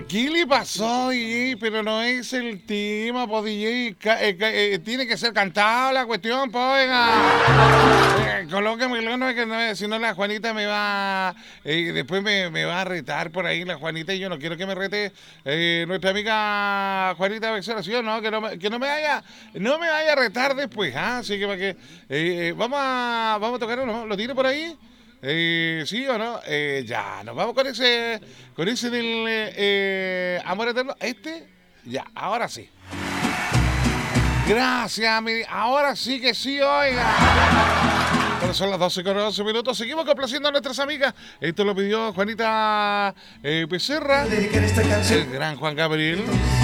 ¿Qué le pasó, DJ? Pero no es el tema, pues, DJ. Tiene que ser cantado la cuestión, pues, oiga. Colóqueme, no, que no, si no la Juanita me va... después me va a retar por ahí la Juanita y yo no quiero que me rete nuestra amiga Juanita Becerra, ¿sí o no? Que no me vaya a retar después, ¿ah? Así que para que... vamos a tocar uno, ¿lo tiene por ahí? ¿Sí o no? Ya, nos vamos con ese del Amor Eterno. Ya, ahora sí. Gracias, ahora sí que sí, oiga. Ahora son las 12:11. Seguimos complaciendo a nuestras amigas. Esto lo pidió Juanita Becerra, el gran Juan Gabriel.